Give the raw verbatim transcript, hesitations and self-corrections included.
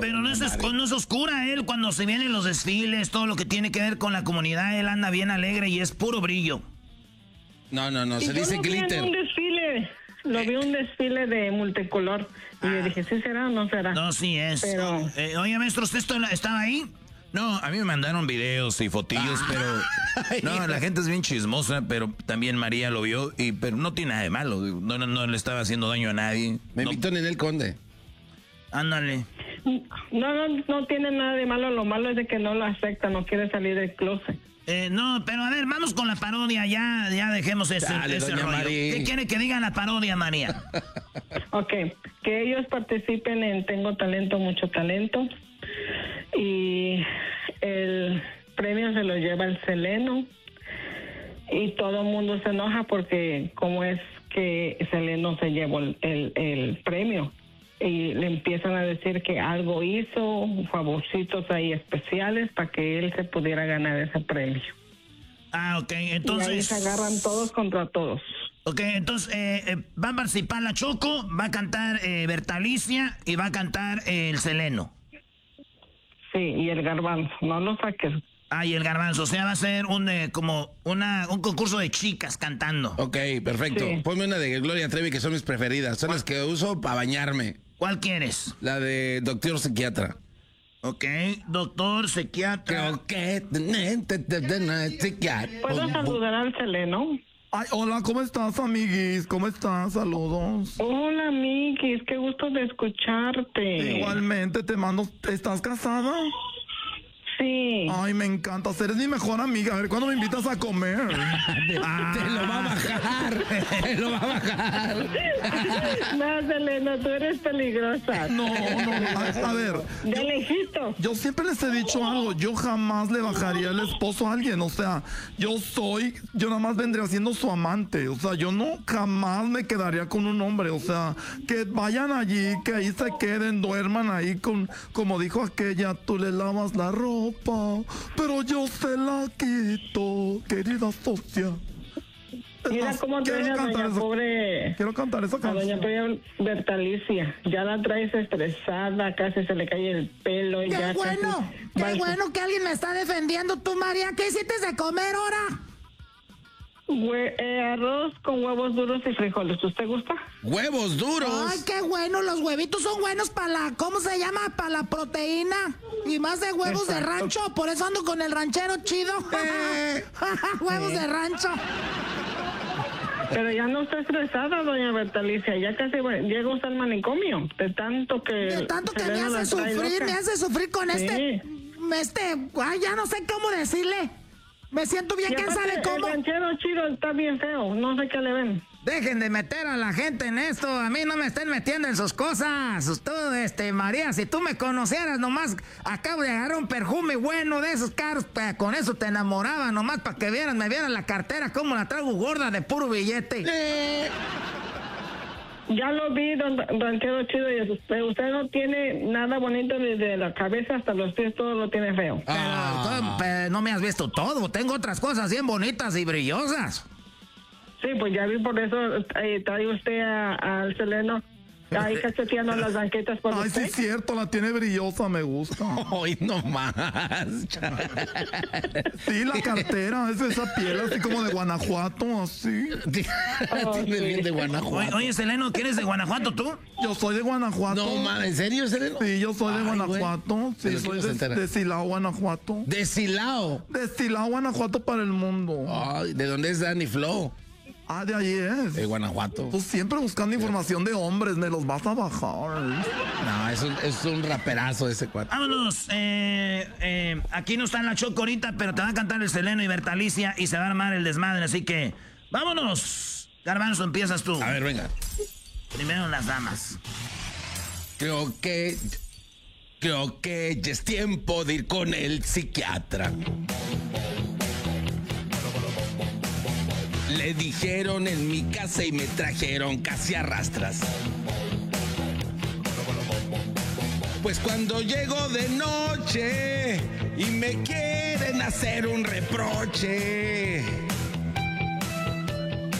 pero no es, no es oscura él cuando se vienen los desfiles, todo lo que tiene que ver con la comunidad, él anda bien alegre y es puro brillo. No, no, no, Y se yo dice lo vi glitter. en un desfile, lo vi un desfile de multicolor. Y Ah. yo dije, ¿sí será o no será? No, sí es. Pero- Eh, oye, maestro, ¿usted esto- estaba ahí? No, a mí me mandaron videos y fotillos, Ah. pero... No, la gente es bien chismosa, pero también María lo vio, y pero no tiene nada de malo. No, no, no le estaba haciendo daño a nadie. Me No, invitó Ninel Conde. Ándale. No, no, no tiene nada de malo, lo malo es de que no lo acepta, no quiere salir del closet. Eh, no, pero a ver, vamos con la parodia, ya, ya dejemos ese, Dale, ese doña rollo. Mari. ¿Qué quiere que diga la parodia, María? Ok, que ellos participen en Tengo Talento, Mucho Talento. Y el premio se lo lleva el Seleno. Y todo el mundo se enoja porque como es que Seleno se llevó el, el, el premio. Y le empiezan a decir que algo hizo, favorcitos ahí especiales para que él se pudiera ganar ese premio. Ah, ok, Y ahí entonces... se agarran todos contra todos. Ok, entonces eh, eh, va a participar la Choco, va a cantar eh, Bertalicia y va a cantar eh, el Seleno. Sí, y el Garbanzo, no lo saques. Ah, y el Garbanzo, o sea, va a ser un eh, como una un concurso de chicas cantando. Ok, perfecto. Sí. Ponme una de Gloria Trevi, que son mis preferidas. Son las que uso para bañarme. ¿Cuál quieres? La de Doctor Psiquiatra. Ok, doctor, psiquiatra. Creo que... Psiquiatra. ¿Puedo saludar al Seleno? Ay, hola, ¿cómo estás, amiguis? ¿Cómo estás? Saludos. Hola, Mikis, qué gusto de escucharte. Igualmente, te mando... ¿Estás casada? Sí. Ay, me encantas. Eres mi mejor amiga. A ver, ¿cuándo me invitas a comer? Te lo va a bajar. Te lo va a bajar. No, Seleno, tú eres peligrosa. No, no. A, a ver, De lejito. yo siempre les he dicho algo. Yo jamás le bajaría el esposo a alguien. O sea, yo soy... Yo nada más vendría siendo su amante. O sea, yo no jamás me quedaría con un hombre. O sea, que vayan allí, que ahí se queden, duerman ahí con... Como dijo aquella, tú le lavas la ropa, pero yo se la quito, querida socia. Es Mira más, cómo quiero traes a cantar doña esa- pobre, Quiero cantar esa a doña canción. pobre Bertalicia. Ya la traes estresada, casi se le cae el pelo. Qué ya bueno, casi qué va- bueno que alguien me está defendiendo. Tú, María, ¿qué hiciste de comer ahora? Hue- eh, arroz con huevos duros y frijoles. ¿Usted gusta? ¡Huevos duros! Ay, qué bueno, los huevitos son buenos para la, ¿cómo se llama? Para la proteína. Y más de huevos de Exacto. rancho, por eso ando con el ranchero chido. Huevos de rancho. Pero ya no está estresada, doña Bertalicia. Ya casi va- llega usted al manicomio. De tanto que... De tanto que me Selena la hace trae sufrir, loca. me hace sufrir con Sí. este, este, ay, ya no sé cómo decirle. Me siento bien, Y ¿quién aparte, sabe cómo? El ranchero chido está bien feo. No sé qué le ven. Dejen de meter a la gente en esto, a mí no me estén metiendo en sus cosas. Tú, este, María, si tú me conocieras nomás, acabo de agarrar un perfume bueno de esos caros, pa- con eso te enamoraba, nomás para que vieras, me vieran la cartera, cómo la traigo gorda de puro billete. Ya lo vi, don ranchero chido. Y usted, usted no tiene nada bonito desde la cabeza hasta los pies. Todo lo tiene feo. Pero, todo- pero no me has visto todo, tengo otras cosas bien bonitas y brillosas. Sí, pues ya vi, por eso eh, trae usted a- al Seleno ahí cacheteando las banquetas por Ay, sí usted. es cierto, la tiene brillosa, me gusta. Hoy no más. Sí, la cartera, es esa piel así como de Guanajuato, así. Oh, Tiene sí. bien de Oye, Guanajuato. oye, Seleno, ¿quieres de Guanajuato tú? Yo soy de Guanajuato. No mames, ¿en serio, Seleno? Sí, yo soy de Ay, Guanajuato. güey. Sí, De los soy que no se de, enteran. de Silao, Guanajuato. De Silao. De Silao, Guanajuato para el mundo. Ay, ¿de dónde es Danny Flow? Ah, de ahí es. De Guanajuato. Tú siempre buscando información de hombres, me los vas a bajar. No, es un, es un raperazo ese cuate. Vámonos, eh, eh, aquí no está en la Choco ahorita, pero te va a cantar el Seleno y Bertalicia y se va a armar el desmadre, así que vámonos. Garbanzo, empiezas tú. A ver, venga. Primero las damas. Creo que... Creo que ya es tiempo de ir con el psiquiatra. Le dijeron en mi casa y me trajeron casi a rastras. Pues cuando llego de noche y me quieren hacer un reproche,